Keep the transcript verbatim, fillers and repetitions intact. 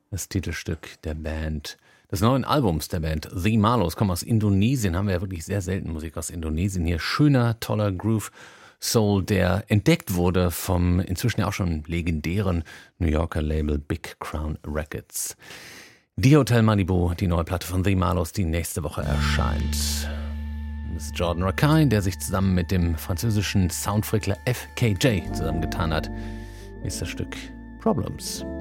das Titelstück der Band, des neuen Albums der Band The Marlows, kommen aus Indonesien, haben wir ja wirklich sehr selten Musik aus Indonesien hier. Schöner, toller Groove Soul, der entdeckt wurde vom inzwischen ja auch schon legendären New Yorker Label Big Crown Records. Die Hotel Malibu, die neue Platte von The Marlows, die nächste Woche erscheint. Das ist Jordan Rakei, der sich zusammen mit dem französischen Soundfrickler F K J zusammengetan hat. Ist das Stück Problems.